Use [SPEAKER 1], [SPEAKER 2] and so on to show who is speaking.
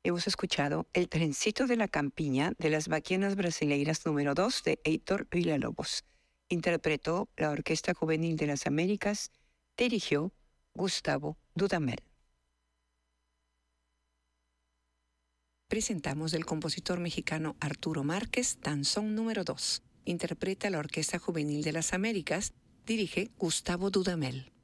[SPEAKER 1] Hemos escuchado El trencito de la campiña de las Baquianas Brasileiras número 2 de Heitor Villa-Lobos. Interpretó la Orquesta Juvenil de las Américas, dirigió Gustavo Dudamel. Presentamos del compositor mexicano Arturo Márquez, Danzón número 2. Interpreta la Orquesta Juvenil de las Américas, dirige Gustavo Dudamel.